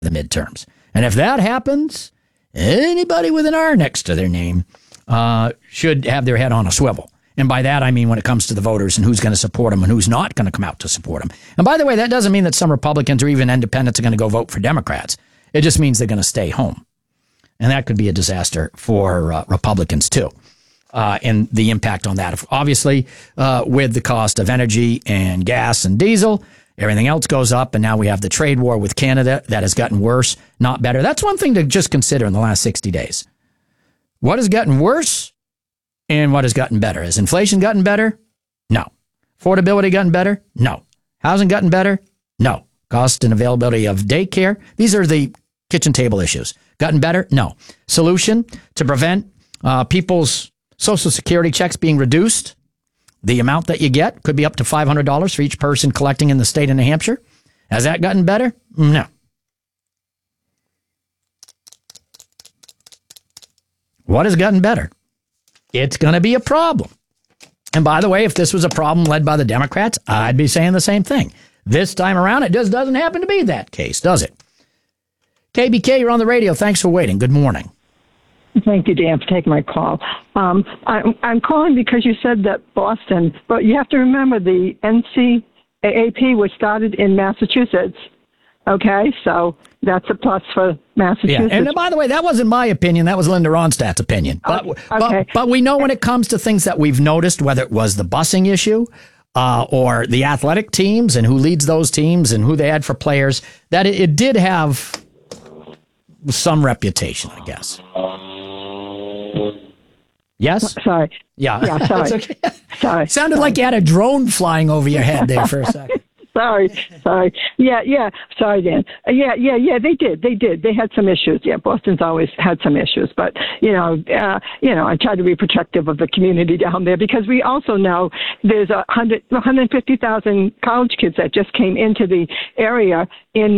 the midterms. And if that happens, anybody with an R next to their name should have their head on a swivel. And by that, I mean when it comes to the voters and who's going to support them and who's not going to come out to support them. And by the way, that doesn't mean that some Republicans or even independents are going to go vote for Democrats. It just means they're going to stay home. And that could be a disaster for Republicans, too. And the impact on that. Obviously, with the cost of energy and gas and diesel, everything else goes up. And now we have the trade war with Canada that has gotten worse, not better. That's one thing to just consider in the last 60 days. What has gotten worse and what has gotten better? Has inflation gotten better? No. Affordability gotten better? No. Housing gotten better? No. Cost and availability of daycare? These are the kitchen table issues. Gotten better? No. Solution to prevent people's Social Security checks being reduced? The amount that you get could be up to $500 for each person collecting in the state of New Hampshire. Has that gotten better? No. What has gotten better? It's going to be a problem. And by the way, if this was a problem led by the Democrats, I'd be saying the same thing. This time around, it just doesn't happen to be that case, does it? KBK, you're on the radio. Thanks for waiting. Good morning. Thank you, Dan, for taking my call. I'm calling because you said that Boston, but you have to remember the NCAAP was started in Massachusetts. Okay, so that's a plus for Massachusetts. Yeah. And by the way, that wasn't my opinion. That was Linda Ronstadt's opinion. But we know when it comes to things that we've noticed, whether it was the busing issue or the athletic teams and who leads those teams and who they had for players, that it did have some reputation, I guess. Yes? Sorry. Yeah, sorry. It's okay. Sorry. Sounded like you had a drone flying over your head there for a second. Sorry. Yeah. Sorry, Dan. Yeah. They did. They had some issues. Yeah, Boston's always had some issues, but I try to be protective of the community down there because we also know there's 150,000 college kids that just came into the area in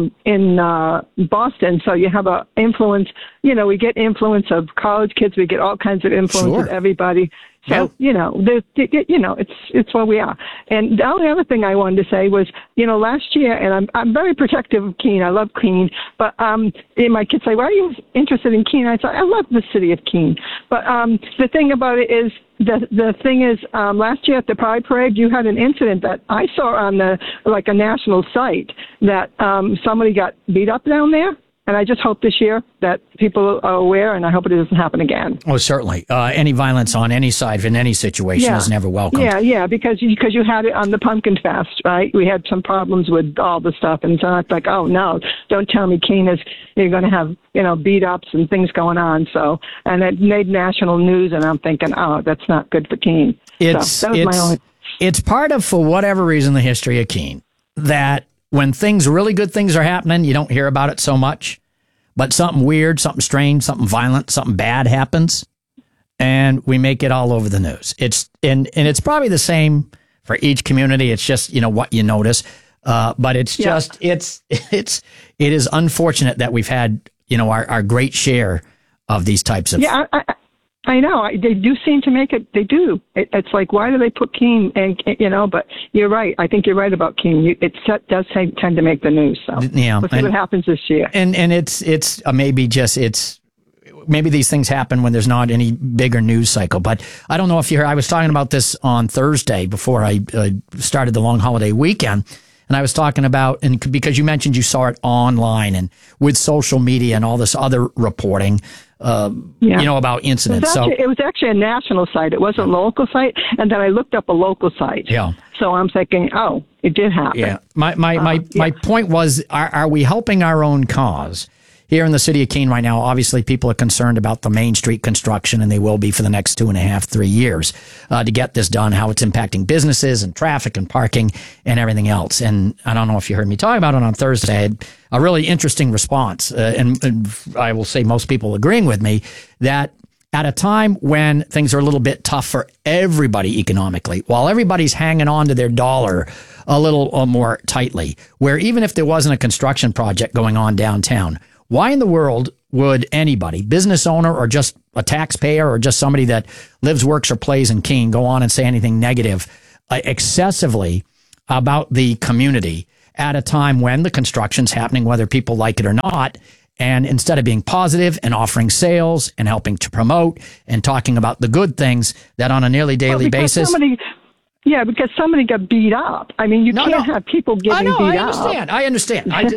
Boston. So you have a influence. We get influence of college kids. We get all kinds of influence of everybody. So, it's where we are. And the only other thing I wanted to say was, last year, and I'm very protective of Keene. I love Keene. But my kids say, why are you interested in Keene? I said, I love the city of Keene. But the thing about it is, the thing is, last year at the Pride Parade, you had an incident that I saw on a national site that somebody got beat up down there. And I just hope this year that people are aware, and I hope it doesn't happen again. Oh, certainly. Any violence on any side in any situation is never welcome. Yeah, because you had it on the Pumpkin Fest, right? We had some problems with all the stuff, and so it's like, oh no, don't tell me Keene you're going to have beat ups and things going on. So, and it made national news, and I'm thinking, oh, that's not good for Keene. It's part of, for whatever reason, the history of Keene that. When really good things are happening, you don't hear about it so much. But something weird, something strange, something violent, something bad happens, and we make it all over the news. It's probably the same for each community. It's just what you notice, but it's just it is unfortunate that we've had our great share of these types of. Yeah, I know. They do seem to make it. They do. It's like, why do they put Keene? And but you're right. I think you're right about Keene. It does tend to make the news. So we'll see what happens this year. And it's maybe these things happen when there's not any bigger news cycle. But I don't know if you heard. I was talking about this on Thursday before I started the long holiday weekend. And I was talking about, and because you mentioned you saw it online and with social media and all this other reporting, about incidents. It was actually a national site. It wasn't a local site. And then I looked up a local site. Yeah. So I'm thinking, oh, it did happen. Yeah. My point was, are we helping our own cause? Here in the city of Keene right now, obviously people are concerned about the Main Street construction, and they will be for the next 2.5, 3 years to get this done, how it's impacting businesses and traffic and parking and everything else. And I don't know if you heard me talk about it on Thursday. I had a really interesting response, and I will say most people agreeing with me, that at a time when things are a little bit tough for everybody economically, while everybody's hanging on to their dollar a little more tightly, where even if there wasn't a construction project going on downtown, why in the world would anybody, business owner or just a taxpayer or just somebody that lives, works, or plays in Keene, go on and say anything negative excessively about the community at a time when the construction's happening, whether people like it or not. And instead of being positive and offering sales and helping to promote and talking about the good things that on a nearly daily basis. Because somebody got beat up. I mean, you can't have people getting beat up. I understand. And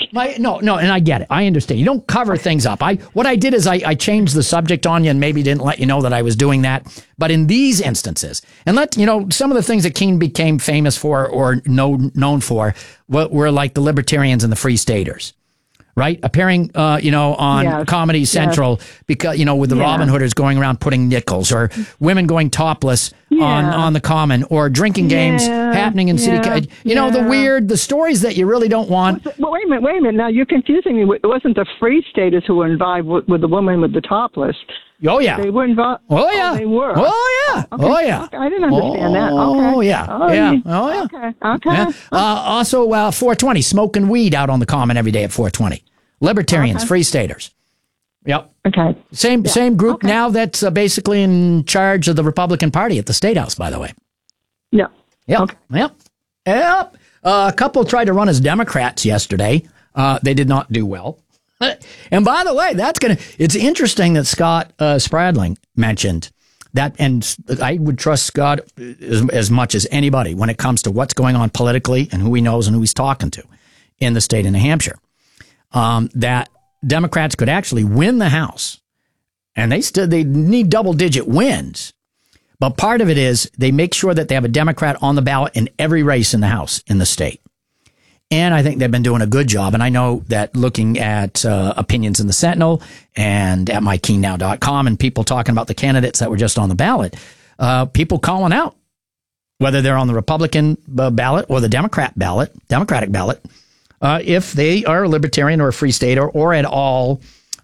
I get it. I understand. You don't cover things up. What I did is I changed the subject on you and maybe didn't let you know that I was doing that. But in these instances, and some of the things that Keene became famous for or known for were like the libertarians and the free staters. Right? Appearing, on Comedy Central because, with the Robin Hooders going around putting nickels or women going topless on the Common or drinking games happening in city. The stories that you really don't want. Well, wait a minute. Now you're confusing me. It wasn't the free staters who were involved with the woman with the topless. Oh, yeah. They were involved. Oh, yeah. Oh, they were. Oh, yeah. Okay. Oh, yeah. Okay. I didn't understand that. Okay. Oh, yeah. Oh, yeah. Okay. Yeah. Also, 420, smoking weed out on the Common every day at 420. Libertarians, free staters. Yep. Okay. Same group now that's basically in charge of the Republican Party at the State House, by the way. Yeah. Yep. Okay. Yep. A couple tried to run as Democrats yesterday. They did not do well. And by the way, it's interesting that Scott Spradling mentioned that, and I would trust Scott as much as anybody when it comes to what's going on politically and who he knows and who he's talking to in the state of New Hampshire. That Democrats could actually win the House, and they need double-digit wins. But part of it is they make sure that they have a Democrat on the ballot in every race in the House in the state. And I think they've been doing a good job. And I know that looking at opinions in the Sentinel and at mykeennow.com and people talking about the candidates that were just on the ballot, people calling out whether they're on the Republican ballot or the Democratic ballot, if they are a libertarian or a free stater or at all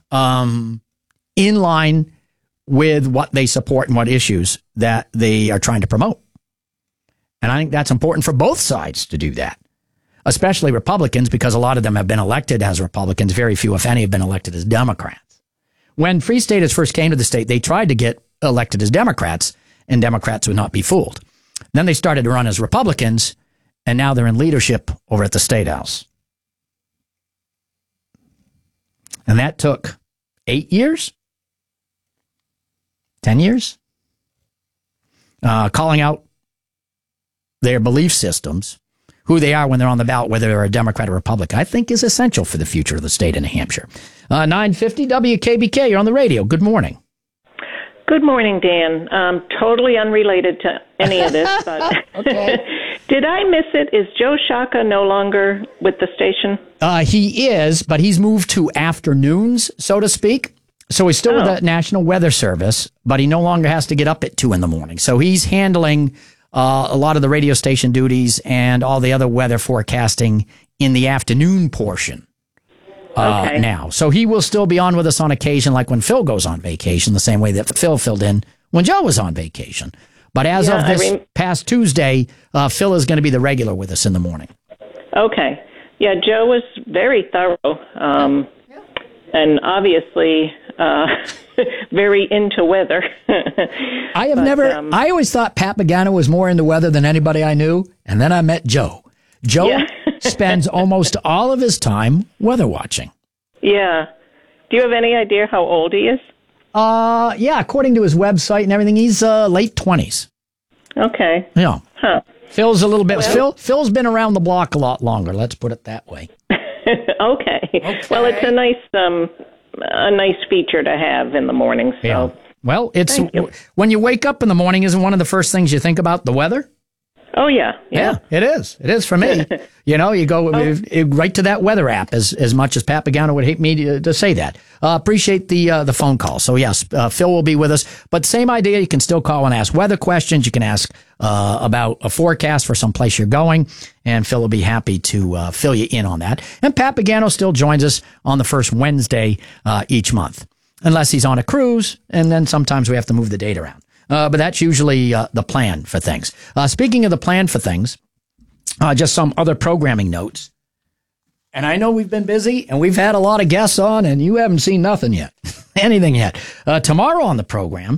in line with what they support and what issues that they are trying to promote. And I think that's important for both sides to do that, especially Republicans, because a lot of them have been elected as Republicans. Very few, if any, have been elected as Democrats. When free staters first came to the state, they tried to get elected as Democrats, and Democrats would not be fooled. Then they started to run as Republicans, and now they're in leadership over at the State House. And that took 8 years, 10 years, calling out their belief systems, who they are when they're on the ballot, whether they're a Democrat or Republican, I think is essential for the future of the state of New Hampshire. 950 WKBK, you're on the radio. Good morning. Good morning, Dan. Totally unrelated to any of this, but okay. Did I miss it? Is Joe Shaka no longer with the station? He is, but he's moved to afternoons, so to speak. So he's still with the National Weather Service, but he no longer has to get up at 2 a.m. So he's handling a lot of the radio station duties and all the other weather forecasting in the afternoon portion now. So he will still be on with us on occasion, like when Phil goes on vacation, the same way that Phil filled in when Joe was on vacation. But as of this past Tuesday, Phil is going to be the regular with us in the morning. Okay. Yeah, Joe was very thorough and obviously very into weather. I always thought Pat Pagano was more into weather than anybody I knew, and then I met Joe. Joe spends almost all of his time weather watching. Yeah. Do you have any idea how old he is? According to his website and everything, he's late 20s. Okay. Yeah. Huh. Phil's a little bit. Phil's been around the block a lot longer. Let's put it that way. Okay. Well, it's a nice feature to have in the morning. So. Yeah. Well, when you wake up in the morning, isn't one of the first things you think about the weather? Oh, yeah. Yeah, it is. It is for me. You go right to that weather app as much as Pat Pagano would hate me to say that. Appreciate the phone call. So, yes, Phil will be with us. But same idea. You can still call and ask weather questions. You can ask about a forecast for some place you're going. And Phil will be happy to fill you in on that. And Pat Pagano still joins us on the first Wednesday each month, unless he's on a cruise. And then sometimes we have to move the date around. But that's usually the plan for things. Speaking of the plan for things, just some other programming notes. And I know we've been busy and we've had a lot of guests on and you haven't seen nothing yet, anything yet. Tomorrow on the program,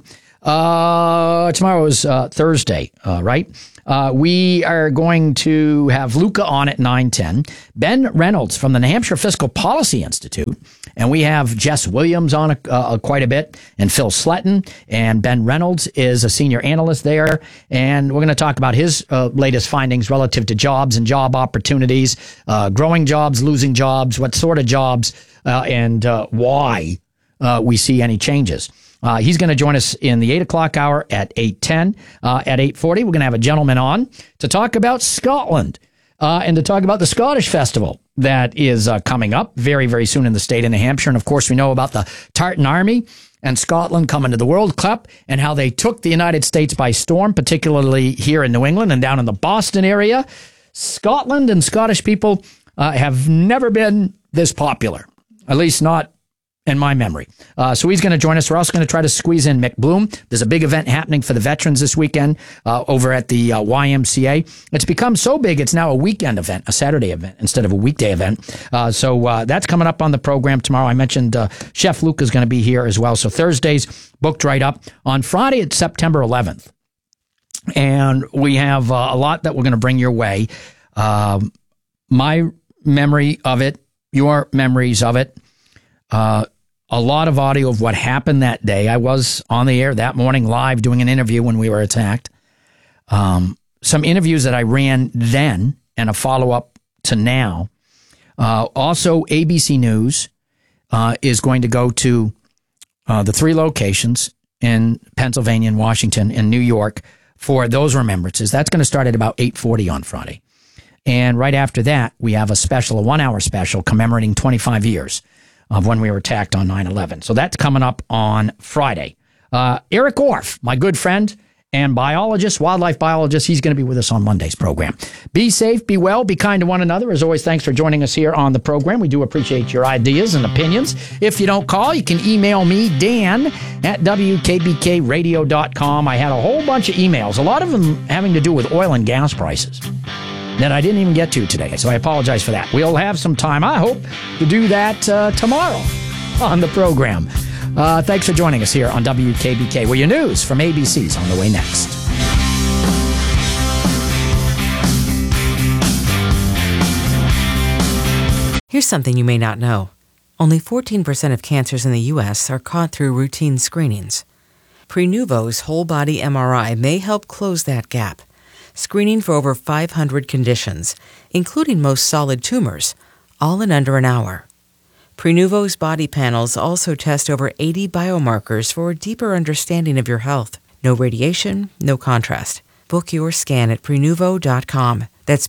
Tomorrow is Thursday, right? We are going to have Luca on at 9:10. Ben Reynolds from the New Hampshire Fiscal Policy Institute. And we have Jess Williams on quite a bit, and Phil Sletton. And Ben Reynolds is a senior analyst there. And we're going to talk about his latest findings relative to jobs and job opportunities, growing jobs, losing jobs, what sort of jobs, and why we see any changes. He's going to join us in the 8 o'clock hour at 8:10. At 8:40, we're going to have a gentleman on to talk about Scotland and to talk about the Scottish Festival that is coming up very, very soon in the state of New Hampshire. And, of course, we know about the Tartan Army and Scotland coming to the World Cup and how they took the United States by storm, particularly here in New England and down in the Boston area. Scotland and Scottish people have never been this popular, at least not in my memory. So he's going to join us. We're also going to try to squeeze in Mick Bloom. There's a big event happening for the veterans this weekend over at the YMCA. It's become so big, it's now a weekend event, a Saturday event instead of a weekday event. So that's coming up on the program tomorrow. I mentioned Chef Luke is going to be here as well. So Thursday's booked right up. On Friday, it's September 11th. And we have a lot that we're going to bring your way. My memory of it, your memories of it, a lot of audio of what happened that day. I was on the air that morning live doing an interview when we were attacked. Some interviews that I ran then and a follow-up to now. Also, ABC News is going to go to the 3 locations in Pennsylvania and Washington and New York for those remembrances. That's going to start at about 8:40 on Friday. And right after that, we have a 1-hour special commemorating 25 years of when we were attacked on 9/11. So that's coming up on Friday. Eric Orff, my good friend and biologist, wildlife biologist, he's going to be with us on Monday's program. Be safe, be well, be kind to one another. As always, thanks for joining us here on the program. We do appreciate your ideas and opinions. If you don't call, you can email me, Dan, at WKBKradio.com. I had a whole bunch of emails, a lot of them having to do with oil and gas prices that I didn't even get to today, so I apologize for that. We'll have some time, I hope, to do that tomorrow on the program. Thanks for joining us here on WKBK, where your news from ABC's on the way next. Here's something you may not know. Only 14% of cancers in the U.S. are caught through routine screenings. Prenuvo's whole-body MRI may help close that gap, screening for over 500 conditions, including most solid tumors, all in under an hour. Prenuvo's body panels also test over 80 biomarkers for a deeper understanding of your health. No radiation, no contrast. Book your scan at Prenuvo.com. That's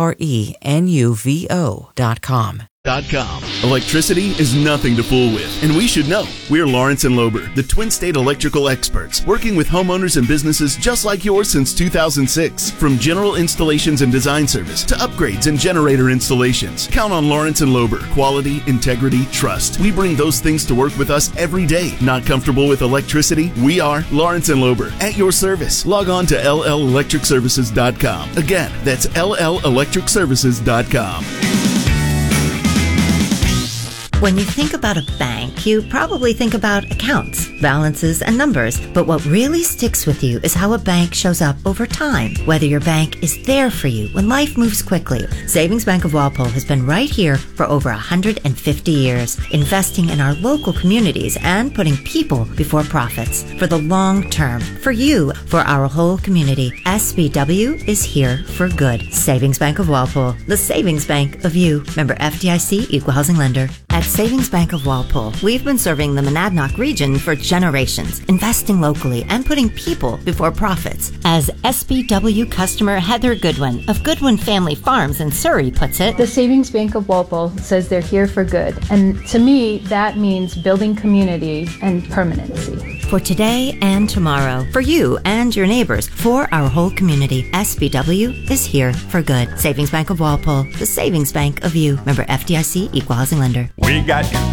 Prenuvo.com. Electricity is nothing to fool with, and we should know. We're Lawrence & Lober, the Twin State electrical experts, working with homeowners and businesses just like yours since 2006. From general installations and design service to upgrades and generator installations, count on Lawrence & Lober. Quality, integrity, trust. We bring those things to work with us every day. Not comfortable with electricity? We are Lawrence & Lober. At your service. Log on to LLElectricServices.com. Again, that's LLElectricServices.com. When you think about a bank, you probably think about accounts, balances, and numbers. But what really sticks with you is how a bank shows up over time. Whether your bank is there for you when life moves quickly. Savings Bank of Walpole has been right here for over 150 years, investing in our local communities and putting people before profits. For the long term, for you, for our whole community, SBW is here for good. Savings Bank of Walpole, the savings bank of you. Member FDIC, Equal Housing Lender. At Savings Bank of Walpole, we've been serving the Monadnock region for generations, investing locally and putting people before profits. As SBW customer Heather Goodwin of Goodwin Family Farms in Surrey puts it, the Savings Bank of Walpole says they're here for good. And to me, that means building community and permanency. For today and tomorrow, for you and your neighbors, for our whole community, SBW is here for good. Savings Bank of Walpole, the savings bank of you. Member FDIC, Equal Housing Lender. We got